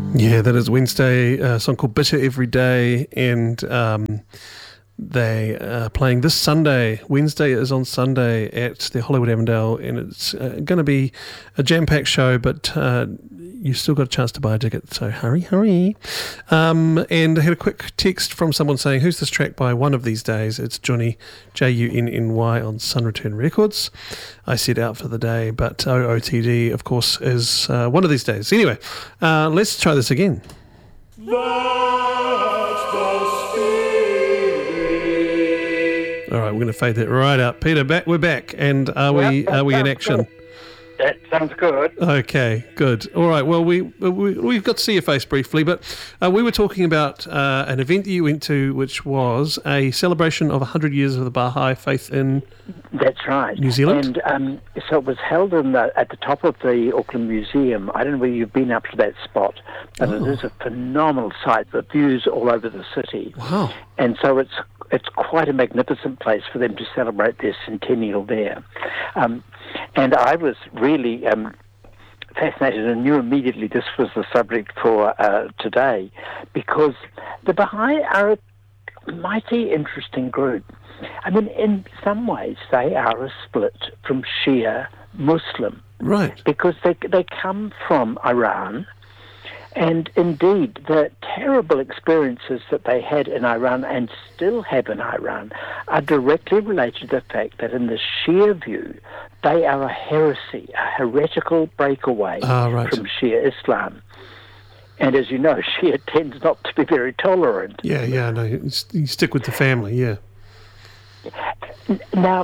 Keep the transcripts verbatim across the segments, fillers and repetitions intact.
Yeah, that is Wednesday, a song called Bitter Every Day, and um, they are playing this Sunday. Wednesday is on Sunday at the Hollywood Avondale, and it's uh, going to be a jam-packed show, but uh, you've still got a chance to buy a ticket, so hurry, hurry. Um, and I had a quick text from someone saying, who's this track by One of These Days? It's Johnny, J U N N Y, on Sun Return Records. I said out for the day, but O O T D, of course, is uh, One of These Days. Anyway, uh, let's try this again. That's the spirit. All right, we're going to fade that right out. Peter, back. We're back, and are we are we in action? That sounds good. Okay, good. All right. Well, we, we we've got to see your face briefly, but uh, we were talking about uh, an event that you went to, which was a celebration of one hundred years of the Baha'i faith in. That's right. New Zealand. And um, so it was held in the, at the top of the Auckland Museum. I don't know whether you've been up to that spot, but oh. It is a phenomenal site. The views all over the city. Wow. And so it's it's quite a magnificent place for them to celebrate their centennial there. Um, and I was really um, fascinated and knew immediately this was the subject for uh, today, because the Baha'i are a mighty interesting group. I mean, in some ways, they are a split from Shia Muslim. Right. Because they they come from Iran, and indeed, the terrible experiences that they had in Iran and still have in Iran are directly related to the fact that in the Shia view, they are a heresy, a heretical breakaway ah, right. from Shia Islam. And as you know, Shia tends not to be very tolerant. Yeah, yeah, no, you stick with the family, yeah. Now,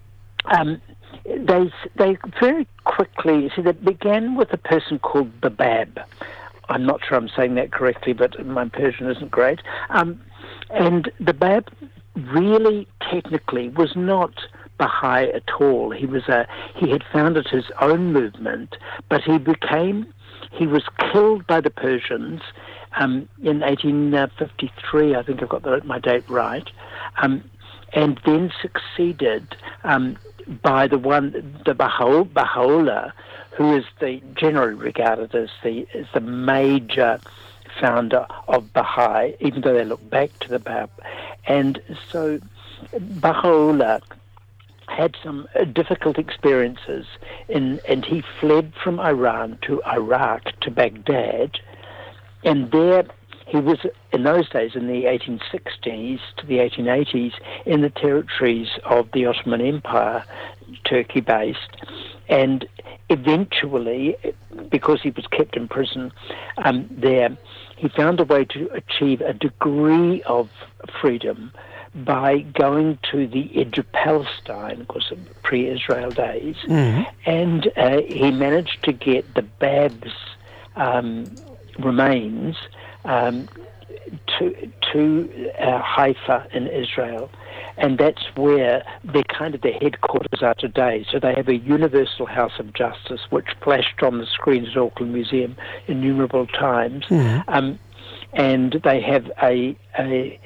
um, they they very quickly, see, that began with a person called Babab. I'm not sure I'm saying that correctly, but my Persian isn't great. Um, and Babab really, technically, was not Baha'i at all. He was a he had founded his own movement, but he became he was killed by the Persians um, in eighteen fifty-three. I think I've got the, my date right. Um, and then succeeded um, by the one, the Baha'u, Baha'u'llah, who is the generally regarded as the as the major founder of Baha'i, even though they look back to the Bab. And so Baha'u'llah had some uh, difficult experiences, in, and he fled from Iran to Iraq, to Baghdad, and there he was, in those days, in the eighteen sixties to the eighteen eighties, in the territories of the Ottoman Empire, Turkey-based, and eventually, because he was kept in prison um, there, he found a way to achieve a degree of freedom by going to the edge of Palestine, of course, pre-Israel days, mm-hmm. and uh, he managed to get the Bab's um, remains um, to to uh, Haifa in Israel, and that's where their kind of their headquarters are today. So they have a Universal House of Justice, which flashed on the screens at Auckland Museum innumerable times, mm-hmm. um, and they have a a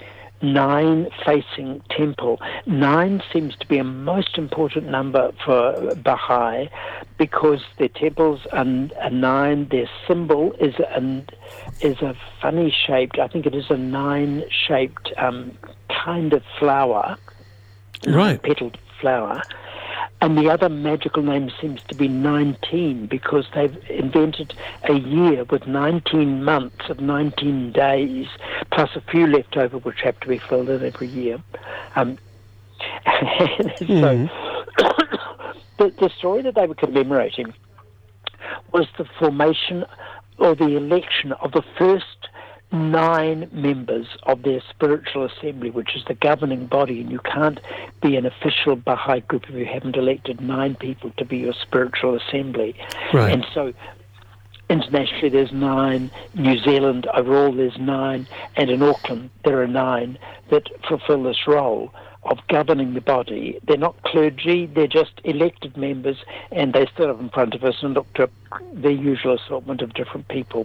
nine-facing temple. Nine seems to be a most important number for Baha'i because their temples are, are nine. Their symbol is a, is a funny-shaped, I think it is a nine-shaped um, kind of flower, right. petaled flower. And the other magical name seems to be nineteen, because they've invented a year with nineteen months of nineteen days, plus a few left over which have to be filled in every year. Um, and mm. So the, the story that they were commemorating was the formation or the election of the first nine members of their spiritual assembly, which is the governing body, and you can't be an official Baha'i group if you haven't elected nine people to be your spiritual assembly. Right. And so internationally there's nine, New Zealand overall there's nine, and in Auckland there are nine that fulfill this role of governing the body. They're not clergy, they're just elected members, and they stood up in front of us and looked at their usual assortment of different people.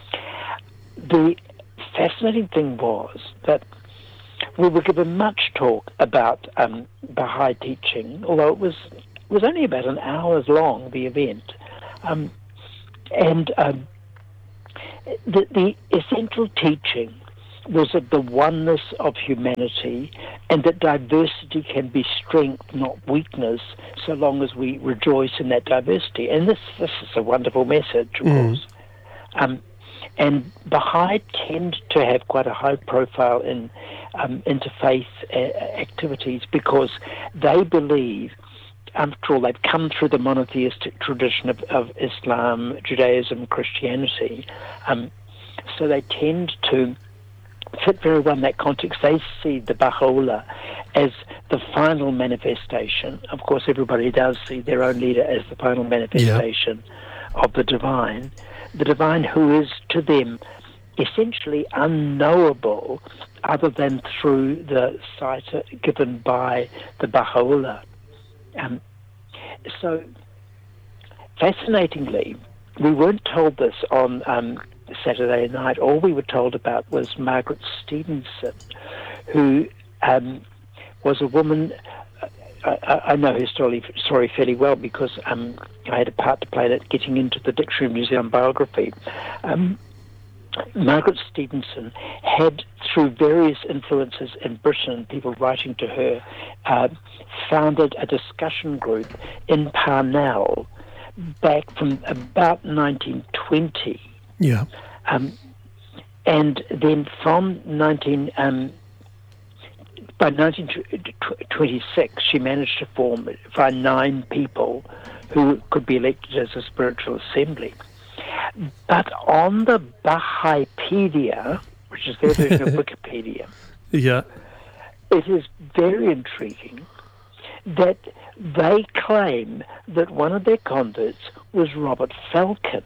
The fascinating thing was that we were given much talk about um, Baha'i teaching, although it was it was only about an hour long, the event. Um, and um, the, the essential teaching was of the oneness of humanity, and that diversity can be strength, not weakness, so long as we rejoice in that diversity. And this this is a wonderful message, of mm. course. Um, and Baha'i tend to have quite a high profile in um, interfaith uh, activities because they believe, after all, they've come through the monotheistic tradition of, of Islam, Judaism, Christianity, um, so they tend to fit very well in that context. They see the Baha'u'llah as the final manifestation. Of course, everybody does see their own leader as the final manifestation yeah. of the divine. The divine who is to them essentially unknowable other than through the sight given by the Baha'u'llah. Um, so, fascinatingly, we weren't told this on um, Saturday night. All we were told about was Margaret Stevenson, who um, was a woman. I, I know her story, story fairly well because um, I had a part to play in it, getting into the Dictionary of New Zealand biography. Um, Margaret Stevenson had, through various influences in Britain, people writing to her, uh, founded a discussion group in Parnell back from about nineteen twenty. Yeah. Um, and then from nineteen um, by nineteen twenty-six, she managed to form find nine people who could be elected as a spiritual assembly. But on the Bahaipedia, which is their version of Wikipedia, yeah, it is very intriguing that they claim that one of their converts was Robert Falcon.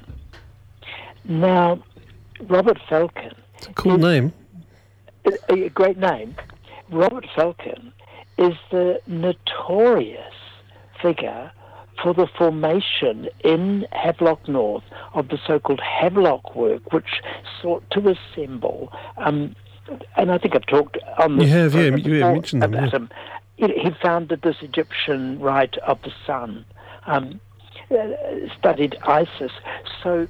Now, Robert Falcon... It's a cool name. A, a great name. Robert Falcon is the notorious figure for the formation in Havelock North of the so-called Havelock work, which sought to assemble... Um, and I think I've talked on this... You have, yeah, you have mentioned them, yeah. him. He founded this Egyptian rite of the sun, um, studied Isis. So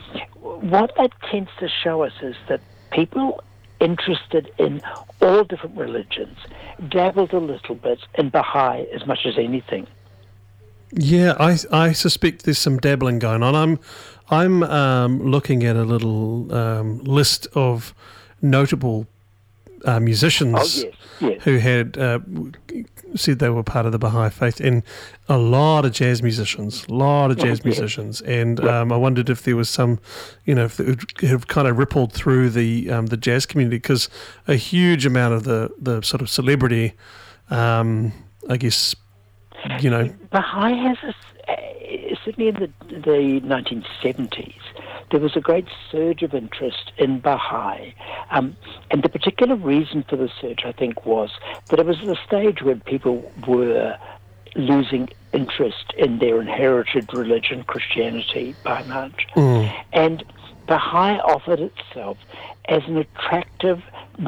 what that tends to show us is that people interested in all different religions dabbled a little bit in Baha'i as much as anything. Yeah, I I suspect there's some dabbling going on. I'm I'm um, looking at a little um, list of notable uh, musicians oh, yes, yes. who had uh, said they were part of the Baha'i faith, and a lot of jazz musicians, a lot of jazz oh, yes. musicians, and um, I wondered if there was some, you know, if it would have kind of rippled through the um, the jazz community, because a huge amount of the, the sort of celebrity, um, I guess, you know, Baha'i has a, uh, certainly in the the nineteen seventies. There was a great surge of interest in Baha'i. Um, and the particular reason for the surge, I think, was that it was at a stage when people were losing interest in their inherited religion, Christianity, by much. Mm. And Baha'i offered itself as an attractive,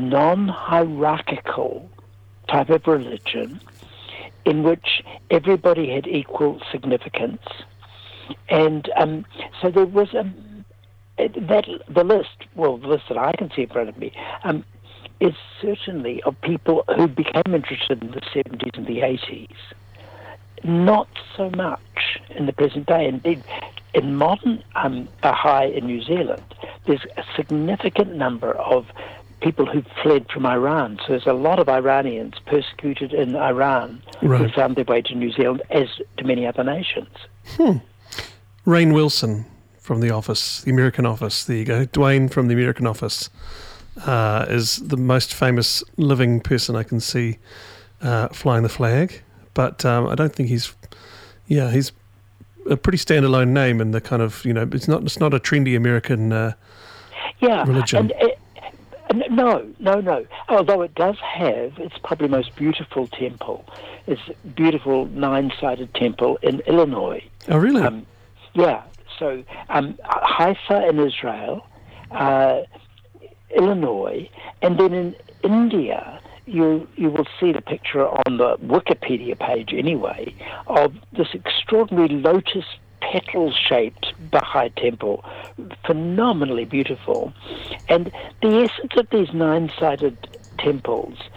non-hierarchical type of religion in which everybody had equal significance. And um, so there was a That the list, well, the list that I can see in front of me, um, is certainly of people who became interested in the seventies and the eighties. Not so much in the present day. Indeed, in modern um, Baha'i in New Zealand, there's a significant number of people who've fled from Iran. So there's a lot of Iranians persecuted in Iran right. who found their way to New Zealand, as to many other nations. Hmm. Rainn Wilson from The Office, The American Office. There you go. Dwayne from The American Office uh, is the most famous living person I can see uh, flying the flag. But um, I don't think he's, yeah, he's a pretty standalone name in the kind of, you know, it's not it's not a trendy American uh, yeah, religion. And, uh, no, no, no. Although it does have its probably most beautiful temple. It's a beautiful nine-sided temple in Illinois. Oh, really? Um, yeah. So um, Haifa in Israel, uh, Illinois, and then in India, you you will see the picture on the Wikipedia page anyway of this extraordinary lotus petal-shaped Baha'i temple, phenomenally beautiful. And the essence of these nine-sided temples